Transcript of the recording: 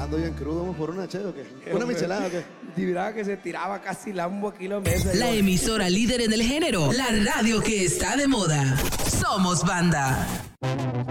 ando bien crudo, ¿vamos por una che o qué? ¿Una michelada o qué? Miraba que se tiraba casi Lambo aquí la mesa. La emisora líder en el género, la radio que está de moda. Somos Banda.